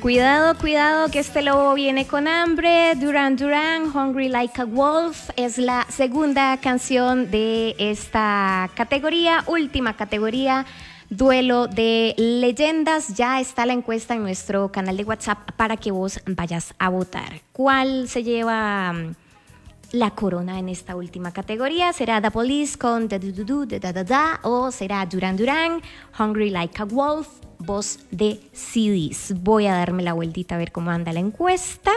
Cuidado, cuidado, que este lobo viene con hambre. Duran Duran, Hungry Like a Wolf, es la segunda canción de esta categoría, última categoría, duelo de leyendas. Ya está la encuesta en nuestro canal de WhatsApp para que vos vayas a votar. ¿Cuál se lleva la corona en esta última categoría? ¿Será The Police con Da Du Du Du Da Da Da Da o será Duran Duran, Hungry Like a Wolf? Vos decidís. Voy a darme la vueltita a ver cómo anda la encuesta.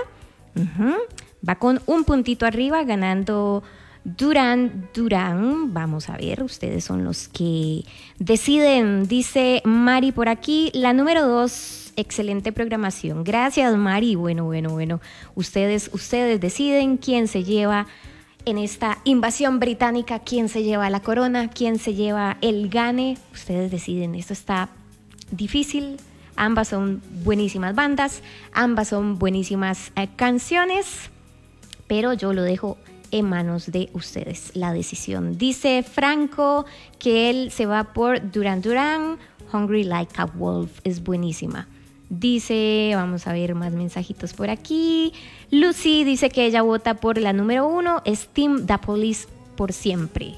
Va con un puntito arriba, ganando Duran Duran. Vamos a ver, ustedes son los que deciden. Dice Mari por aquí, la número 2, excelente programación. Gracias, Mari. Bueno. Ustedes deciden quién se lleva en esta invasión británica, quién se lleva la corona, quién se lleva el gane. Ustedes deciden. Esto está difícil. Ambas son buenísimas bandas, ambas son buenísimas canciones, pero yo lo dejo en manos de ustedes la decisión. Dice Franco que él se va por Duran Duran, Hungry Like a Wolf, es buenísima. Dice, vamos a ver más mensajitos por aquí. Lucy dice que ella vota por la número 1, es Team The Police por siempre.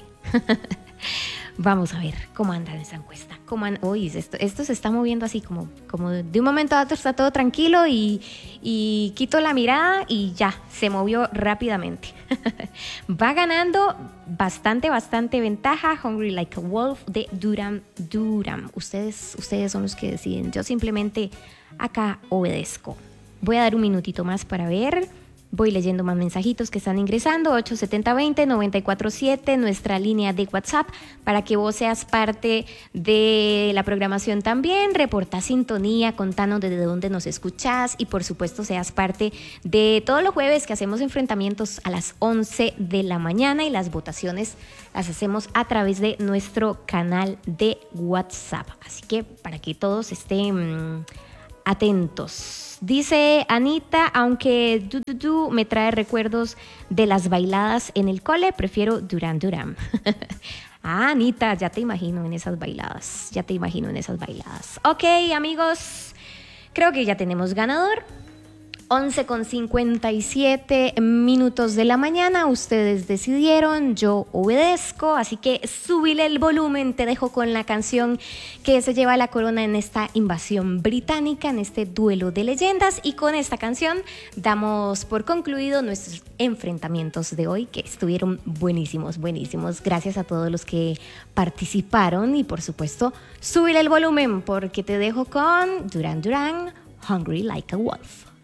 Vamos a ver cómo anda esa encuesta. Uy, esto se está moviendo así como de un momento a otro está todo tranquilo y quito la mirada y ya, se movió rápidamente. Va ganando bastante ventaja Hungry Like a Wolf de Duran Duran. Ustedes son los que deciden. Yo simplemente acá obedezco. Voy a dar un minutito más para ver. Voy leyendo más mensajitos que están ingresando. 870-20-947, nuestra línea de WhatsApp, para que vos seas parte de la programación también. Reporta sintonía, contanos desde dónde nos escuchás y por supuesto seas parte de todos los jueves que hacemos enfrentamientos a las 11 de la mañana y las votaciones las hacemos a través de nuestro canal de WhatsApp. Así que para que todos estén atentos. Dice Anita, aunque me trae recuerdos de las bailadas en el cole, prefiero Duran Duran. Anita, ya te imagino en esas bailadas. Ok, amigos, creo que ya tenemos ganador. 11:57 de la mañana, ustedes decidieron, yo obedezco, así que súbile el volumen, te dejo con la canción que se lleva la corona en esta invasión británica, en este duelo de leyendas, y con esta canción damos por concluido nuestros enfrentamientos de hoy, que estuvieron buenísimos. Gracias a todos los que participaron y por supuesto, súbile el volumen porque te dejo con Duran Duran, Hungry Like a Wolf.